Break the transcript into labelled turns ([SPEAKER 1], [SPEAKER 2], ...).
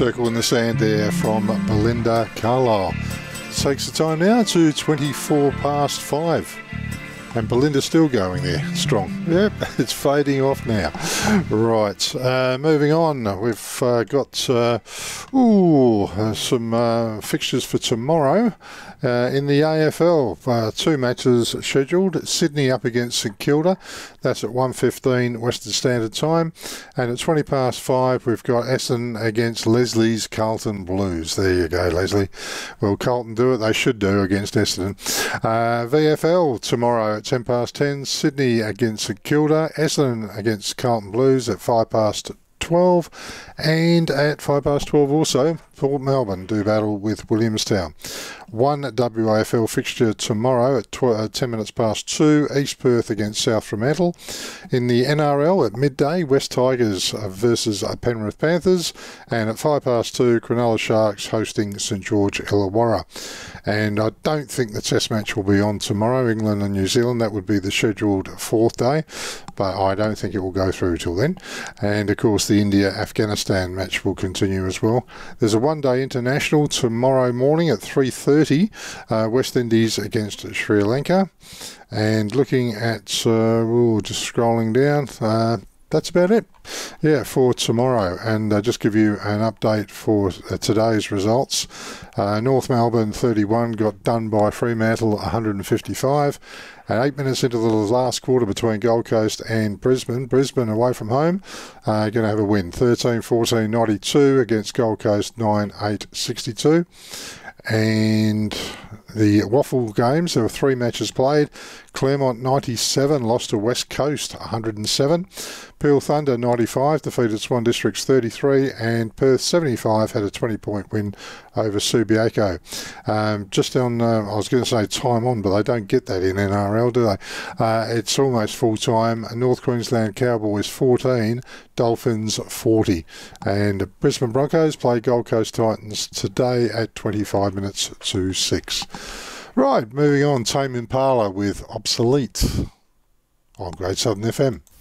[SPEAKER 1] Circle in the Sand there from Belinda Carlisle. Takes the time now to 5:24. And Belinda's still going there, strong. Yep, it's fading off now. Right, moving on. We've got some fixtures for tomorrow. In the AFL, 2 matches scheduled. Sydney up against St Kilda. That's at 1:15 Western Standard Time. And at 5:20, we've got Essendon against Leslie's Carlton Blues. There you go, Leslie. Well, Carlton do it. They should do against Essendon. VFL tomorrow at 10:10. Sydney against St Kilda. Essendon against Carlton Blues at 12:05. And at 12:05 also, Port Melbourne do battle with Williamstown. One WAFL fixture tomorrow at 2:10. East Perth against South Fremantle. In the NRL at midday, West Tigers versus Penrith Panthers. And at 2:05, Cronulla Sharks hosting St George Illawarra. And I don't think the test match will be on tomorrow, England and New Zealand. That would be the scheduled 4th day, but I don't think it will go through till then. And of course the India-Afghanistan match will continue as well. There's a one-day international tomorrow morning at 3:30, West Indies against Sri Lanka. And looking at, just scrolling down, that's about it, for tomorrow. And just give you an update for today's results. North Melbourne 31 got done by Fremantle 155. And 8 minutes into the last quarter between Gold Coast and Brisbane. Brisbane away from home, going to have a win. 13-14 92 against Gold Coast 9-8 62. And the Waffle games, there were 3 matches played. Claremont 97 lost to West Coast 107. Peel Thunder 95 defeated Swan Districts 33, and Perth 75 had a 20-point win over Subiaco. Just on, I was going to say time on, but they don't get that in NRL, do they? It's almost full time. North Queensland Cowboys 14, Dolphins 40, and Brisbane Broncos play Gold Coast Titans today at 6:25. Right, moving on, Tame Impala with Obsolete on Great Southern FM.